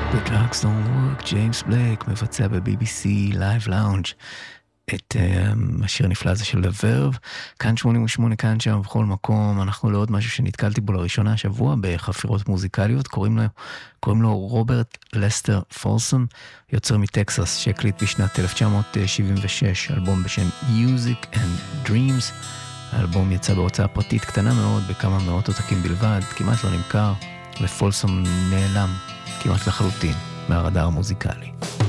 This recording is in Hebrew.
The Drugs Don't Work, ג'יימס בלייק מבצע ב-BBC Live Lounge את השיר הנפלא הזה של The Verve. כאן 88, כאן שם בכל מקום. אנחנו לעוד משהו שנתקלתי בו לראשונה השבוע בחפירות מוזיקליות, קוראים לו רוברט לסטר פולסון, יוצר מטקסס שהקליט בשנת 1976 אלבום בשם Music and Dreams. האלבום יצא בהוצאה פרטית קטנה מאוד, בכמה מאות עותקים בלבד, כמעט לא נמכר, ופולסון נעלם כמעט לחלוטין מהרדאר המוזיקלי.